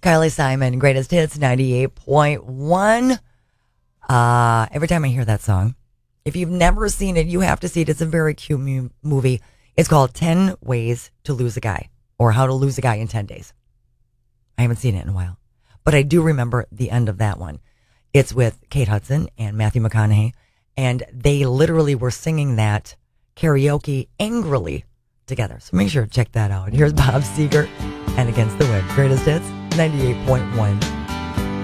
Carly Simon, Greatest Hits 98.1. Every time I hear that song, if you've never seen it, you have to see it. It's a very cute movie. It's called 10 Ways to Lose a Guy, or How to Lose a Guy in 10 Days. I haven't seen it in a while, but I do remember the end of that one. It's with Kate Hudson and Matthew McConaughey, and they literally were singing that karaoke angrily together. So make sure to check that out. Here's Bob Seger and Against the Wind. Greatest Hits 98.1.